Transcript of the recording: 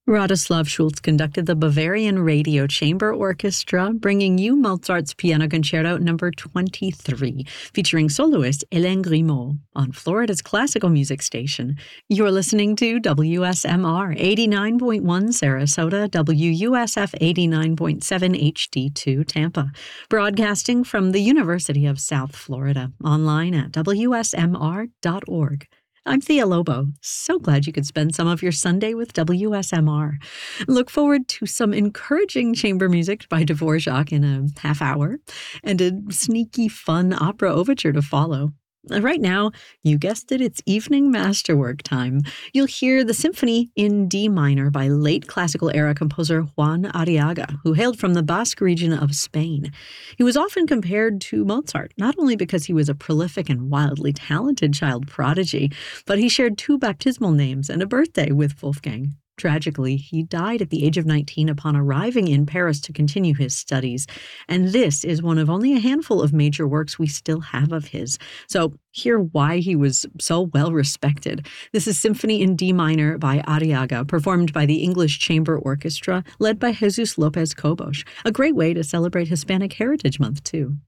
Radoslav Schulz conducted the Bavarian Radio Chamber Orchestra, bringing you Mozart's Piano Concerto No. 23, featuring soloist Hélène Grimaud on Florida's classical music station. You're listening to WSMR 89.1 Sarasota, WUSF 89.7 HD2 Tampa, broadcasting from the University of South Florida, online at WSMR.org. I'm Thea Lobo. So glad you could spend some of your Sunday with WSMR. Look forward to some encouraging chamber music by Dvorak in a half hour, and a sneaky, fun opera overture to follow. Right now, you guessed it, it's evening masterwork time. You'll hear the Symphony in D minor by late classical era composer Juan Arriaga, who hailed from the Basque region of Spain. He was often compared to Mozart, not only because he was a prolific and wildly talented child prodigy, but he shared two baptismal names and a birthday with Wolfgang. Tragically, he died at the age of 19 upon arriving in Paris to continue his studies, and this is one of only a handful of major works we still have of his. So hear why he was so well respected. This is Symphony in D minor by Arriaga, performed by the English Chamber Orchestra, led by Jesus Lopez Cobos, a great way to celebrate Hispanic Heritage Month, too.